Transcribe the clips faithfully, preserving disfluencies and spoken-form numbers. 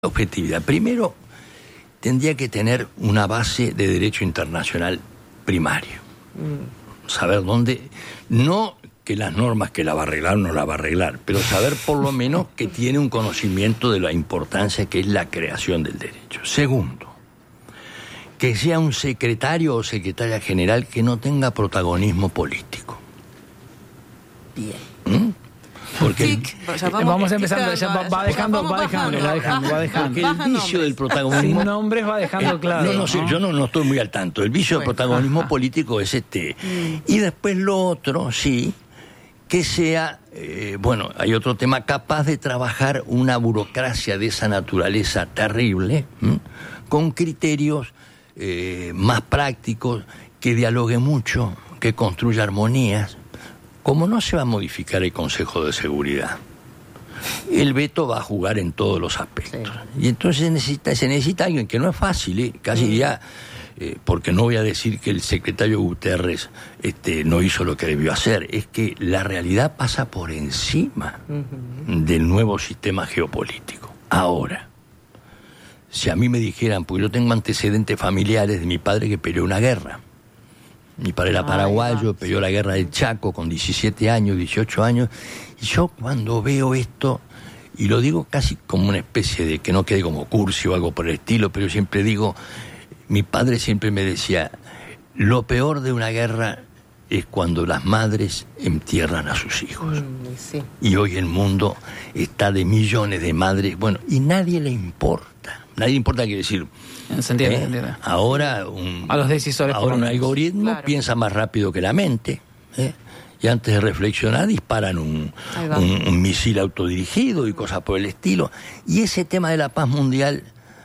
Objetividad. Primero, tendría que tener una base de derecho internacional primario. Mm. Saber dónde... No que las normas que la va a arreglar no la va a arreglar, pero saber por lo menos que tiene un conocimiento de la importancia que es la creación del derecho. Segundo, que sea un secretario o secretaria general que no tenga protagonismo político. Bien. ¿Mm? Porque sí, el, ya vamos, vamos empezando, ya va, va dejando, va dejando, va dejando, va dejando. Porque el vicio del protagonismo... Sin nombres va dejando claro. No, no sé, yo no, no estoy muy al tanto. El vicio del protagonismo político es este. Y después lo otro, sí, que sea, eh, bueno, hay otro tema, capaz de trabajar una burocracia de esa naturaleza terrible, ¿m? con criterios eh, más prácticos, que dialogue mucho, que construya armonías. Como no se va a modificar el Consejo de Seguridad, el veto va a jugar en todos los aspectos. Sí. Y entonces se necesita, se necesita alguien que no es fácil, ¿eh? casi mm. ya, eh, porque no voy a decir que el secretario Guterres este, no hizo lo que debió hacer, es que la realidad pasa por encima mm-hmm. del nuevo sistema geopolítico. Ahora, si a mí me dijeran, porque yo tengo antecedentes familiares de mi padre que peleó una guerra, mi padre era paraguayo, peleó la guerra del Chaco con diecisiete años, dieciocho años, y yo cuando veo esto, y lo digo casi como una especie de, que no quede como cursi o algo por el estilo, pero yo siempre digo, mi padre siempre me decía, lo peor de una guerra es cuando las madres entierran a sus hijos. Mm, sí. Y hoy el mundo está de millones de madres, bueno, y nadie le importa, nadie le importa, quiere decir... Se entiende, ¿Eh? se entiende. Ahora un, a los decisores ahora un algoritmo claro. piensa más rápido que la mente, ¿eh? y antes de reflexionar disparan un, un, un misil autodirigido y cosas por el estilo. Y ese tema de la paz mundial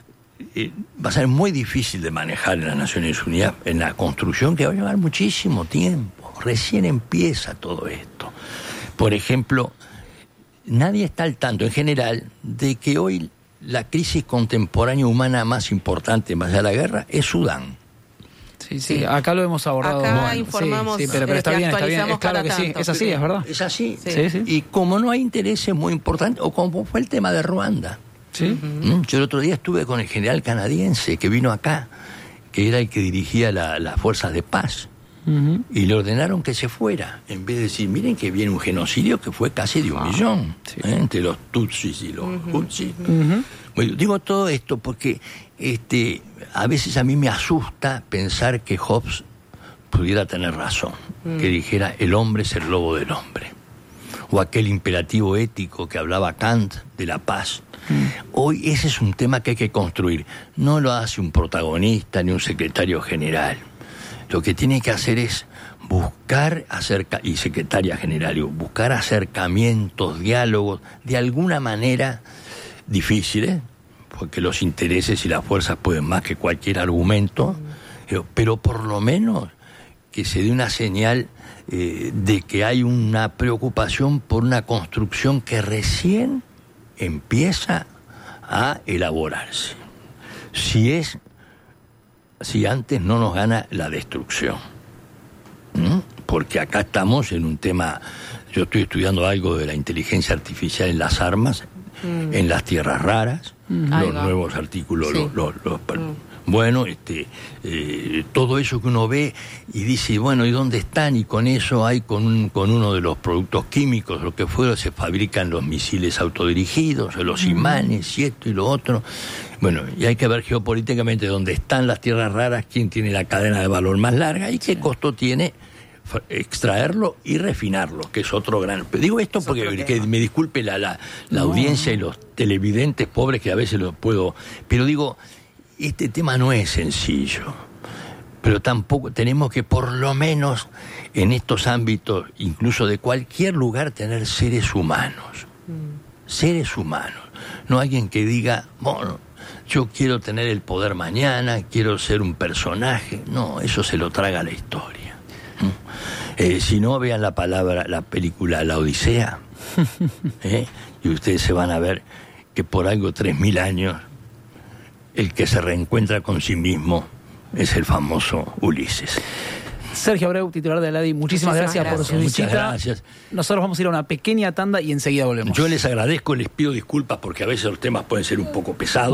eh, va a ser muy difícil de manejar en las Naciones Unidas, en la construcción que va a llevar muchísimo tiempo. Recién empieza todo esto. Por ejemplo, nadie está al tanto en general de que hoy la crisis contemporánea humana más importante, más allá de la guerra, es Sudán. Sí, sí, acá lo hemos abordado. Acá bueno, informamos, sí, sí, pero, pero está bien, está bien, es claro que tanto, sí, es así, es verdad. Es así. Sí. Sí, sí. Y como no hay intereses muy importantes, o como fue el tema de Ruanda. Sí. Uh-huh. Yo el otro día estuve con el general canadiense que vino acá, que era el que dirigía la, las fuerzas de paz. Uh-huh. Y le ordenaron que se fuera, en vez de decir, miren que viene un genocidio que fue casi de un wow. millón, sí. ¿eh? entre los Tutsis y los uh-huh. Hutsis. Uh-huh. Bueno, digo todo esto porque este, a veces a mí me asusta pensar que Hobbes pudiera tener razón, uh-huh. que dijera, el hombre es el lobo del hombre, o aquel imperativo ético que hablaba Kant de la paz. Uh-huh. Hoy ese es un tema que hay que construir, no lo hace un protagonista ni un secretario general. Lo que tiene que hacer es buscar acerca y secretaria general, buscar acercamientos, diálogos, de alguna manera difíciles, porque los intereses y las fuerzas pueden más que cualquier argumento, mm. pero por lo menos que se dé una señal eh, de que hay una preocupación por una construcción que recién empieza a elaborarse. Si es si antes no nos gana la destrucción. ¿Mm? Porque acá estamos en un tema, yo estoy estudiando algo de la inteligencia artificial en las armas, mm. en las tierras raras, mm. los nuevos artículos, sí. los, los, los, mm. bueno, este, eh, todo eso que uno ve y dice, bueno, ¿y dónde están? Y con eso hay con, un, con uno de los productos químicos, lo que fuera, se fabrican los misiles autodirigidos, los mm. imanes, y esto y lo otro. Bueno, y hay que ver geopolíticamente dónde están las tierras raras, quién tiene la cadena de valor más larga y qué sí. costo tiene extraerlo y refinarlo, que es otro gran... Digo esto es porque que me disculpe la, la, la no. audiencia y los televidentes pobres que a veces lo puedo... Pero digo, este tema no es sencillo, pero tampoco tenemos que por lo menos en estos ámbitos, incluso de cualquier lugar, tener seres humanos. Mm. Seres humanos. No alguien que diga, bueno, yo quiero tener el poder mañana, quiero ser un personaje. No, eso se lo traga la historia. ¿Mm? Eh, si no, vean la palabra, la película La Odisea, ¿eh? y ustedes se van a ver que por algo tres mil años el que se reencuentra con sí mismo es el famoso Ulises. Sergio Abreu, titular de ALADI, muchísimas, muchísimas gracias, gracias por su visita. Muchas gracias. Nosotros vamos a ir a una pequeña tanda y enseguida volvemos. Yo les agradezco, les pido disculpas porque a veces los temas pueden ser un poco pesados.